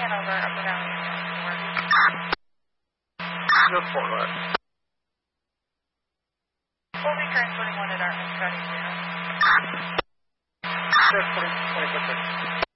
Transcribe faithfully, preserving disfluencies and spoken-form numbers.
over, up or down. You're forward. We'll be transporting one at our study zero. Transporting twenty-four thirty.